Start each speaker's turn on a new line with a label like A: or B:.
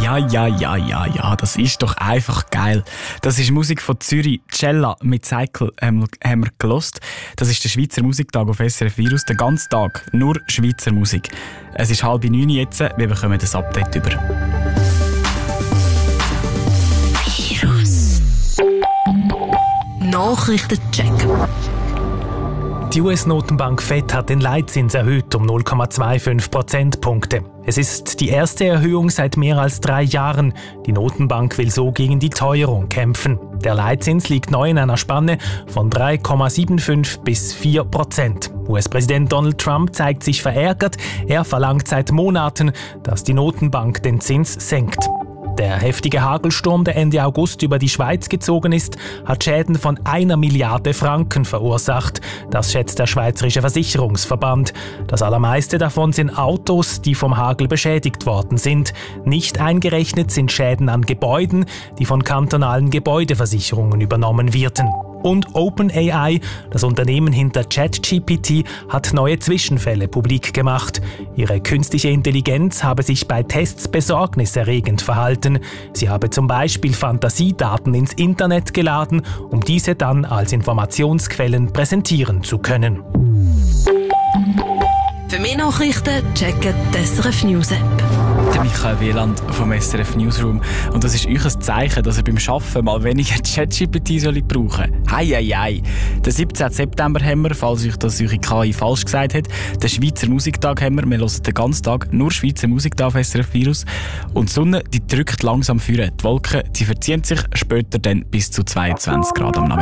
A: Ja, das ist doch einfach geil. Das ist Musik von Zürich. Cella mit Cycle haben wir gehört. Das ist der Schweizer Musiktag auf SRF Virus. Den ganzen Tag nur Schweizer Musik. Es ist 8:30 jetzt. Wir bekommen das Update über.
B: Virus. Nachrichtencheck.
C: Die US-Notenbank FED hat den Leitzins erhöht um 0,25 Prozentpunkte. Es ist die erste Erhöhung seit mehr als 3 Jahren. Die Notenbank will so gegen die Teuerung kämpfen. Der Leitzins liegt neu in einer Spanne von 3,75 bis 4%. US-Präsident Donald Trump zeigt sich verärgert. Er verlangt seit Monaten, dass die Notenbank den Zins senkt. Der heftige Hagelsturm, der Ende August über die Schweiz gezogen ist, hat Schäden von 1 Milliarde Franken verursacht. Das schätzt der Schweizerische Versicherungsverband. Das allermeiste davon sind Autos, die vom Hagel beschädigt worden sind. Nicht eingerechnet sind Schäden an Gebäuden, die von kantonalen Gebäudeversicherungen übernommen werden. Und OpenAI, das Unternehmen hinter ChatGPT, hat neue Zwischenfälle publik gemacht. Ihre künstliche Intelligenz habe sich bei Tests besorgniserregend verhalten. Sie habe zum Beispiel Fantasiedaten ins Internet geladen, um diese dann als Informationsquellen präsentieren zu können.
B: Für mehr Nachrichten checken die SRF News App.
A: Der Michael Wieland vom SRF Newsroom. Und das ist euch ein Zeichen, dass ihr beim Arbeiten mal weniger ChatGPT brauchen soll. Hei. Den 17. September haben wir, falls euch das eure KI falsch gesagt hat, den Schweizer Musiktag haben wir. Wir hören den ganzen Tag nur Schweizer Musik da auf SRF Virus. Und die Sonne, die drückt langsam führen. Die Wolken, die verziehen sich später dann bis zu 22 Grad am Nachmittag.